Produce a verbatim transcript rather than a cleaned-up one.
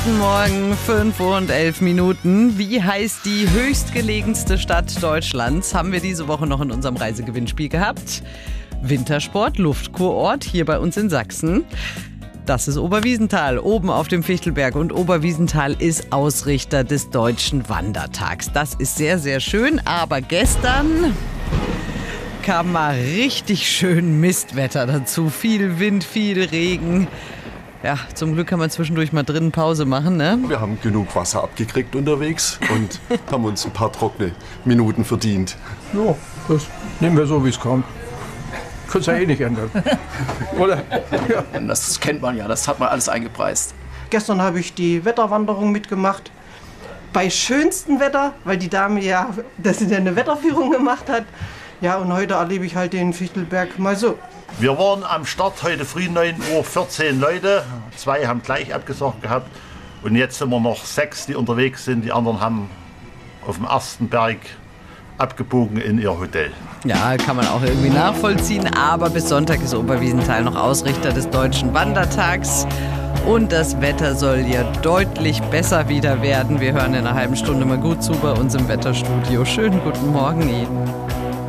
Guten Morgen, fünf und elf Minuten. Wie heißt die höchstgelegenste Stadt Deutschlands? Haben wir diese Woche noch in unserem Reisegewinnspiel gehabt. Wintersport, Luftkurort hier bei uns in Sachsen. Das ist Oberwiesenthal, oben auf dem Fichtelberg. Und Oberwiesenthal ist Ausrichter des Deutschen Wandertags. Das ist sehr, sehr schön. Aber gestern kam mal richtig schön Mistwetter dazu. Viel Wind, viel Regen. Ja, zum Glück kann man zwischendurch mal drinnen Pause machen, ne? Wir haben genug Wasser abgekriegt unterwegs und haben uns ein paar trockene Minuten verdient. Ja, das nehmen wir so, wie es kommt. Könnt's ja eh nicht ändern. Oder? Ja. Das kennt man ja, das hat man alles eingepreist. Gestern habe ich die Wetterwanderung mitgemacht. Bei schönstem Wetter, weil die Dame ja, dass sie eine Wetterführung gemacht hat. Ja, und heute erlebe ich halt den Fichtelberg mal so. Wir waren am Start heute früh neun Uhr vierzehn Leute. Zwei haben gleich abgesagt gehabt. Und jetzt sind wir noch sechs, die unterwegs sind. Die anderen haben auf dem ersten Berg abgebogen in ihr Hotel. Ja, kann man auch irgendwie nachvollziehen. Aber bis Sonntag ist Oberwiesenthal noch Ausrichter des Deutschen Wandertags. Und das Wetter soll ja deutlich besser wieder werden. Wir hören in einer halben Stunde mal gut zu bei uns im Wetterstudio. Schönen guten Morgen Ihnen.